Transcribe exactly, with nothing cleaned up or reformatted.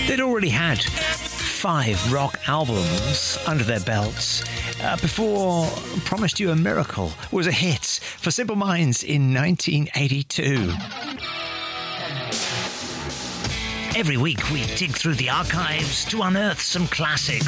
They'd already had five rock albums under their belts uh, before Promised You a Miracle was a hit for Simple Minds in nineteen eighty-two. Every week we dig through the archives to unearth some classics